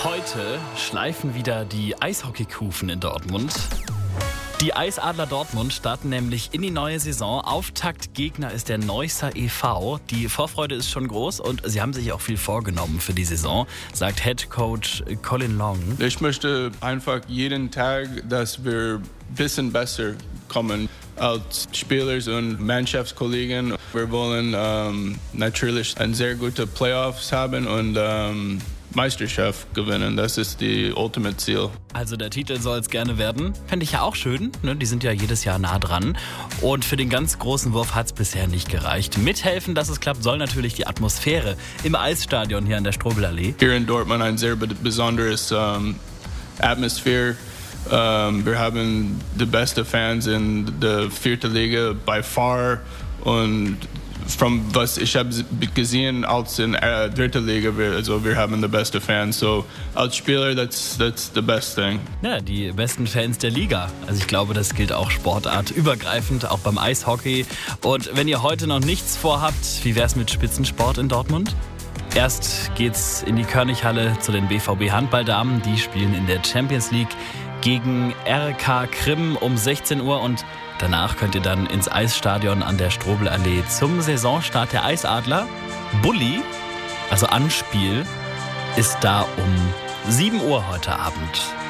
Heute schleifen wieder die Eishockeykufen in Dortmund. Die Eisadler Dortmund starten nämlich in die neue Saison. Auftaktgegner ist der Neusser e.V. Die Vorfreude ist schon groß und sie haben sich auch viel vorgenommen für die Saison, sagt Head Coach Colin Long. Ich möchte einfach jeden Tag, dass wir ein bisschen besser kommen als Spieler und Mannschaftskollegen. Wir wollen natürlich ein sehr gute Playoffs haben und Meisterschaft gewinnen. Das ist die ultimate Ziel. Also der Titel soll es gerne werden. Fände ich ja auch schön. Ne? Die sind ja jedes Jahr nah dran. Und für den ganz großen Wurf hat es bisher nicht gereicht. Mithelfen, dass es klappt, soll natürlich die Atmosphäre im Eisstadion hier an der Strobelallee. Hier in Dortmund ein sehr besonderes Atmosphäre. Wir haben die besten Fans in der 4. Liga by far. Und was ich habe gesehen als in der 3. Liga, wir haben die besten Fans. So als Spieler, that's the best thing. Ja, die besten Fans der Liga. Also ich glaube, das gilt auch sportartübergreifend, auch beim Eishockey. Und wenn ihr heute noch nichts vorhabt, wie wär's mit Spitzensport in Dortmund? Erst geht's in die Körnighalle zu den BVB Handballdamen. Die spielen in der Champions League gegen RK Krim um 16 Uhr und danach könnt ihr dann ins Eisstadion an der Strobelallee zum Saisonstart der Eisadler. Bulli, also Anspiel, ist da um 7 Uhr heute Abend.